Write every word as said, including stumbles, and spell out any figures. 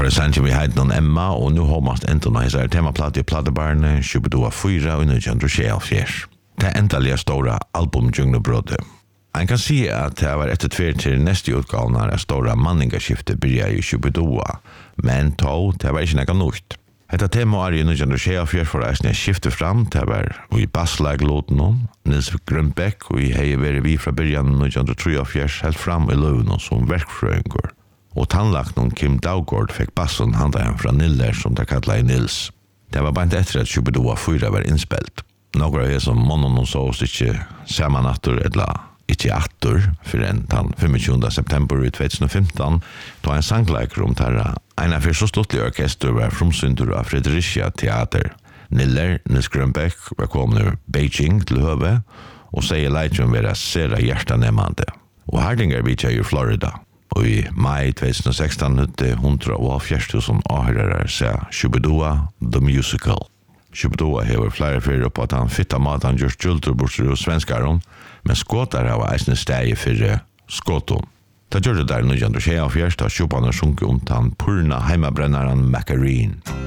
för sen vi hade någon Emma och nu har man ändå när så temaplatta i Plattebarn Shubidua fyra och nu Chandra Sheffiers. Det äntliga stora album Jungle Brother. Man kan se att det var ett tvär till nästa utgåva när det stora manningaskiftet börjar i Shubidua. Men då det var inte något nytt. Detta tema är ju nu Chandra Sheffiers för att det skiftar fram det var i basslaglåten Nils Grönbeck och i hej var vi från början nu Chandra Sheffiers helt fram i Lövn som verkfrönger. Och tandlakten Kim Daugård fick bassen handa hem från Niller som det kallade Nils. Det var bara inte efter att Shubidua fyra var inspelt. Några är som många och så inte sammanattor eller inte attor för en den femtjugosjunde september tjugohundrafemton då en sangläkare om där en av så stort orkester var från av Fredericia Teater. Niller, Nils Grönbeck var kommit ur Beijing till Höve och säger Leitron vara sera hjärtanämmande. Och Hardinger beach i Florida. Och i maj tjugohundrasexton hade hundrafjärde tusen åhörare se Shubidua The Musical. Shubidua har flera fyra på att han fitta matan just julturbosser och svenskar, men skåtar har eisne steg för skåton. Det gjorde där nu Chandra Sheffiers da Schumann sjunker om han purna heimabrännaren Macarene.